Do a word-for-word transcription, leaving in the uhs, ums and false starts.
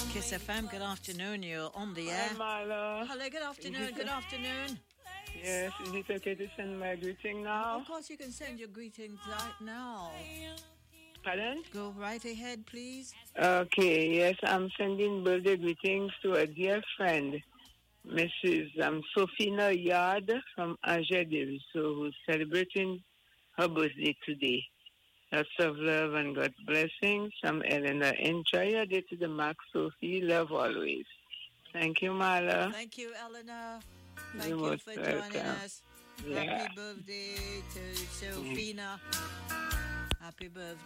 Kiss F M, good afternoon. You're on the air. Hi, Marla. Hello, good afternoon. Good afternoon. Yes, is it okay to send my greeting now? Of course, you can send your greetings right now. Pardon? Go right ahead, please. Okay, yes, I'm sending birthday greetings to a dear friend, Missus Um, Sophina Yard from Angers, so who's celebrating her birthday today. Lots of love and God's blessings. I'm Eleanor. Enjoy your day to the max, Sophie. Love always. Thank you, Marla. Thank you, Eleanor. Thank You're you most for joining welcome. us. Yeah. Happy birthday to Sophina. Happy birthday.